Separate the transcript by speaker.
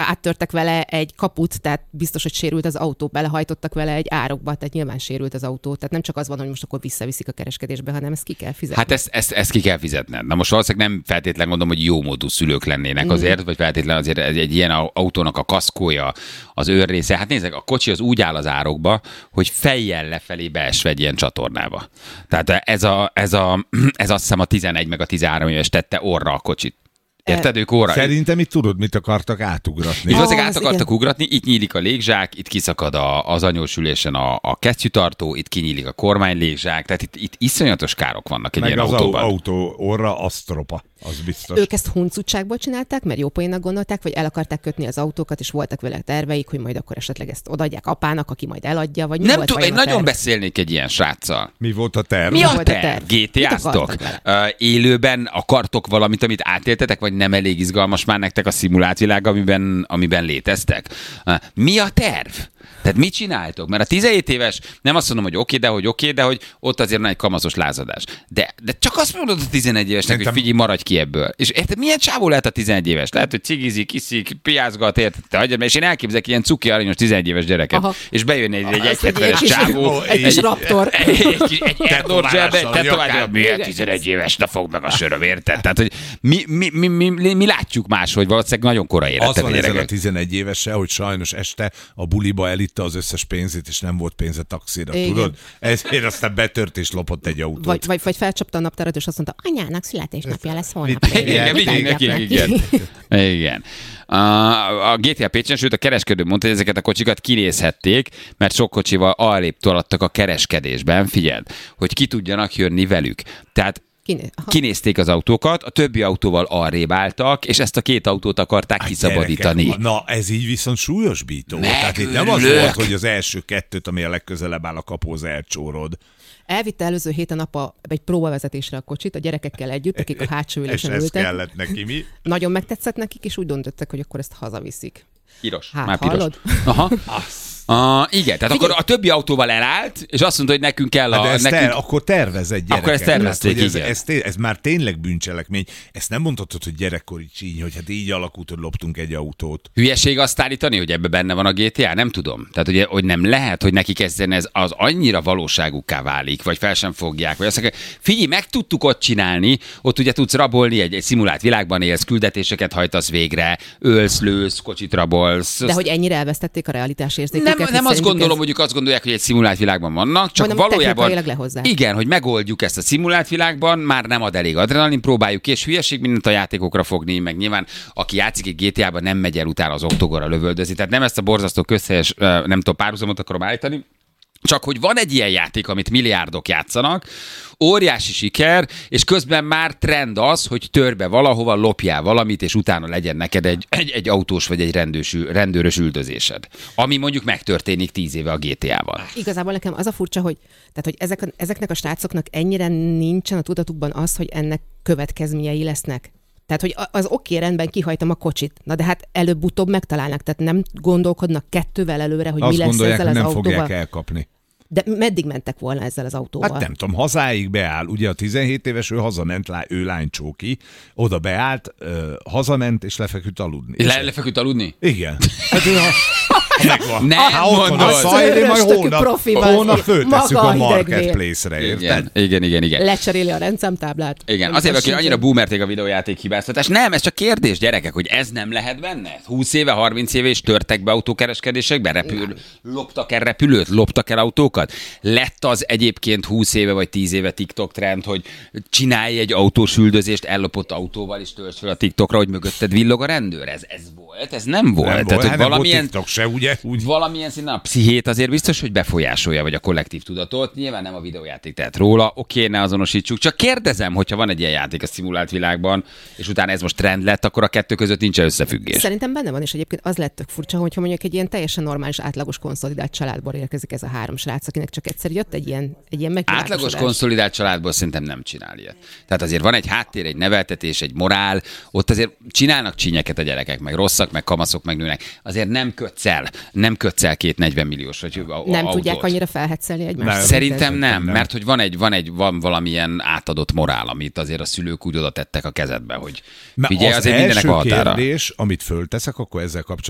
Speaker 1: áttörtek vele egy kaput, tehát biztos, hogy sérült az autó, belehajtottak vele egy árokba, tehát nyilván sérült az autó. Tehát nem csak az van, hogy most akkor visszaviszik a kereskedésbe, hanem ezt ki kell fizetni.
Speaker 2: Hát ezt ki kell fizetned. Na most valószínűleg nem feltétlenül gondolom, hogy jó módú szülők lennének azért, vagy feltétlenül azért egy ilyen autónak a kaszkója, az őrrésze. Hát nézzek, a kocsi az úgy áll az árokba, hogy fejjel lefelé beesve egy ilyen csatornába. Tehát ez azt hiszem a 11 meg a 13 éves tette orra a kocsit. Érted, ők óra?
Speaker 3: Szerintem itt tudod, mit akartak átugratni.
Speaker 2: És azért át akartak ugratni, itt nyílik a légzsák, itt kiszakad az anyósülésen a kesztyűtartó, itt kinyílik a kormánylégzsák, tehát itt iszonyatos károk vannak egy
Speaker 3: meg
Speaker 2: ilyen
Speaker 3: az
Speaker 2: autóban.
Speaker 3: autó orra asztropa, az biztos.
Speaker 1: Ők ezt huncutságból csinálták, mert jó poénnak gondolták, vagy el akarták kötni az autókat, és voltak vele terveik, hogy majd akkor esetleg ezt odaadják apának, aki majd eladja, vagy mi
Speaker 2: Nem
Speaker 1: volt
Speaker 2: tudom, én
Speaker 1: vajon a
Speaker 2: nagyon
Speaker 1: terv?
Speaker 2: beszélnék egy ilyen sráccal.
Speaker 3: Mi volt a terv?
Speaker 2: Mi a
Speaker 1: volt a
Speaker 2: terv?
Speaker 1: terv?
Speaker 2: GTA-ztok?
Speaker 1: Mit akartak
Speaker 2: Élőben akartok valamit, amit átéltetek, vagy nem elég izgalmas már nektek a szimulált világ, amiben léteztek? Mi a terv? Tehát mit csináltok? Mert a 17 éves, nem azt mondom, hogy oké, de hogy ott azért van egy kamaszos lázadás. De csak azt mondod a 11 évesnek, hogy figyelj, maradj ki ebből. És érted, milyen csávó lehet a 11 éves? Lehet, hogy cigizik, iszik, piázgat, érted? És én elképzelek ilyen cuki aranyos 11 éves gyereket. Aha. És bejönne egy 1,70-es csávó.
Speaker 1: Egy kis raptor.
Speaker 2: Egy tetovágyal, milyen 11 éves, ne fogd meg a söröm, érted? Tehát, hogy mi látjuk máshogy, valószínűleg nagyon korai életet.
Speaker 3: Az van ezzel a 11 évessel, hogy sajnos este a buliba elitta az összes pénzét, és nem volt pénze taxira, igen. Tudod? Ezért aztán betört és lopott egy autót.
Speaker 1: Vagy felcsapta a naptárat, és azt mondta, anyának születésnapja lesz holnap.
Speaker 2: Igen. A GTA Pécsen, sőt a kereskedő mondta, hogy ezeket a kocsikat kinézhették, mert sok kocsival arrébb tolattak a kereskedésben, figyeld, hogy ki tudjanak jönni velük. Tehát kinézték az autókat, a többi autóval arrébb álltak, és ezt a két autót akarták kiszabadítani.
Speaker 3: Gyerekek, na ez így viszont súlyosbító. Tehát itt nem az volt, hogy az első kettőt, ami a legközelebb áll a kapóhoz, elcsórod.
Speaker 1: Elvitte előző héten apa egy próbavezetésre a kocsit, a gyerekekkel együtt, akik a hátsó ülésen ültek.
Speaker 3: És ez kellett neki, mi?
Speaker 1: Nagyon megtetszett nekik, és úgy döntöttek, hogy akkor ezt hazaviszik.
Speaker 2: Piros.
Speaker 1: Hát,
Speaker 2: már piros.
Speaker 1: hallod?
Speaker 2: Aha. Igen, tehát akkor a többi autóval elállt, és azt mondta, hogy nekünk kell
Speaker 3: akkor tervez egy gyereket.
Speaker 2: Akkor ezt tervezték,
Speaker 3: ez már tényleg bűncselekmény. Ezt nem mondhatod, hogy gyerekkori csíny, hogy hát így alakult, hogy loptunk egy autót.
Speaker 2: Hülyeség azt állítani, hogy ebbe benne van a GTA? Nem tudom. Tehát, ugye, hogy nem lehet, hogy nekik ez az annyira valóságukká válik, vagy fel sem fogják, vagy azt mondják, figyelj, meg tudtuk ott csinálni, ott ugye tudsz rabolni, egy szimulált világban élsz, küldetéseket hajtasz végre, ölsz, lősz, kocsit rabolsz.
Speaker 1: De hogy ennyire elvesztették a realitás érzéküket.
Speaker 2: Nem azt gondolom, hogy ők azt gondolják, hogy egy szimulált világban vannak, csak valójában igen, hogy megoldjuk ezt a szimulált világban, már nem ad elég adrenalin, próbáljuk ki, és hülyeség mindent a játékokra fogni, meg nyilván aki játszik egy GTA-ban nem megy el utána az oktogonra lövöldözni. Tehát nem ezt a borzasztó közhelyes, nem tudom, párhuzamot akarom állítani, csak hogy van egy ilyen játék, amit milliárdok játszanak, óriási siker, és közben már trend az, hogy törbe valahova, lopjál valamit, és utána legyen neked egy autós vagy egy rendőrös üldözésed. Ami mondjuk megtörténik 10 éve a GTA-val.
Speaker 1: Igazából nekem az a furcsa, hogy ezeknek a srácoknak ennyire nincsen a tudatukban az, hogy ennek következményei lesznek. Tehát, hogy az oké, rendben, kihajtam a kocsit. Na de hát előbb-utóbb megtalálnak. Tehát nem gondolkodnak kettővel előre, hogy
Speaker 3: azt
Speaker 1: mi lesz
Speaker 3: gondolják,
Speaker 1: ezzel az
Speaker 3: nem
Speaker 1: autóval.
Speaker 3: Fogják elkapni.
Speaker 1: De meddig mentek volna ezzel az autóval?
Speaker 3: Hát nem tudom, hazáig beáll. Ugye a 17 éves, ő hazament, ő lánycsóki, oda beállt, hazament, és lefeküdt aludni.
Speaker 2: Lefeküdt aludni?
Speaker 3: Igen. Hát megvan.
Speaker 2: Nem mondod.
Speaker 3: Holnap föltesszük a marketplace-re, érted?
Speaker 2: Igen.
Speaker 1: Lecseréli a rendszámtáblát.
Speaker 2: Igen, azért, aki annyira boomerték a videójáték hibáztatás. Nem, ez csak kérdés, gyerekek, hogy ez nem lehet benne? 20 éve, 30 éve is törtek be autókereskedésekbe, loptak el repülőt, loptak el autókat. Lett az egyébként 20 éve vagy 10 éve TikTok trend, hogy csinálj egy autós üldözést ellopott autóval, és töltsd fel a TikTokra, hogy mögötted villog a rendőr. Ez volt? Ez nem volt.
Speaker 3: Nem
Speaker 2: Tehát,
Speaker 3: volt,
Speaker 2: hogy valamilyen,
Speaker 3: TikTok se, ugye?
Speaker 2: Valamilyen szinten a pszichét azért biztos, hogy befolyásolja, vagy a kollektív tudatot. Nyilván nem a videójáték tehet róla, oké, ne azonosítsuk. Csak kérdezem, hogyha van egy ilyen játék a szimulált világban, és utána ez most trend lett, akkor a kettő között nincs összefüggés.
Speaker 1: Szerintem benne van, és egyébként az lett tök furcsa, hogyha mondjuk egy ilyen teljesen normális, átlagos konszolidált családból érkezik ez a 3 srác, akinek csak egyszer jött egy ilyen
Speaker 2: átlagos konszolidált családból szerintem nem csinál ilyet. Tehát azért van egy háttér, egy neveltetés, egy morál, ott azért csinálnak csínyeket a gyerekek, meg rosszak, meg kamaszok, meg nőnek. Azért nem kötsz el 240 milliós vagy
Speaker 1: nem
Speaker 2: autót.
Speaker 1: Tudják annyira felhetszelni egymást.
Speaker 2: Szerintem nem, mert hogy van valamilyen átadott morál, amit azért a szülők úgy oda tettek a kezedbe, hogy figyelj, azért mindenek a határa.
Speaker 3: Kérdés, amit fölteszek, akkor ezzel kapcsolatban